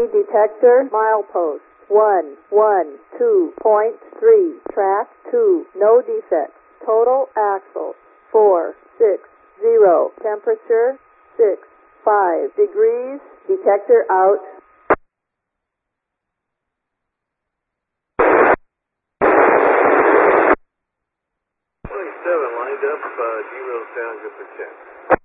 detector, milepost 112.3, track 2, no defects, total axle 460, temperature 65 degrees, detector out. 27 lined up, G-Rail sound good for check.